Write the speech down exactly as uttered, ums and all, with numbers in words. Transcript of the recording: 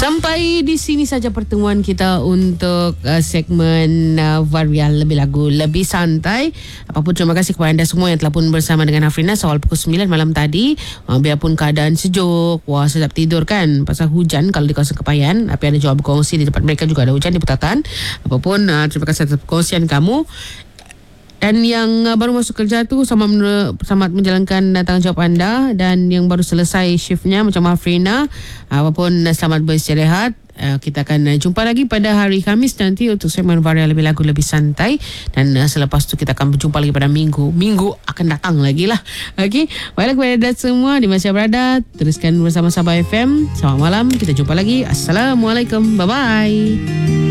Sampai di sini saja pertemuan kita untuk uh, segmen uh, Varial Lebih Lagu Lebih Santai. Apapun, terima kasih kepada anda semua yang telah pun bersama dengan Afrina awal pukul sembilan malam tadi. Uh, biarpun keadaan sejuk, wah sedap tidur kan, pasal hujan kalau di kawasan Kepayan. Tapi ada juga berkongsi di tempat mereka juga ada hujan di Putatan. Apapun, uh, terima kasih atas perkongsian kamu. Dan yang uh, baru masuk kerja tu selamat, men- selamat menjalankan uh, tanggungjawab anda. Dan yang baru selesai shiftnya macam Afrina, uh, apapun uh, selamat beristirahat. Uh, kita akan uh, jumpa lagi pada hari Khamis nanti untuk segmen Varial Lebih Lagu Lebih Santai. Dan uh, selepas tu kita akan berjumpa lagi pada minggu. Minggu akan datang lagi lah. Okey, baiklah kepada anda semua di mana berada, teruskan bersama Sabah F M. Selamat malam, kita jumpa lagi. Assalamualaikum, bye-bye.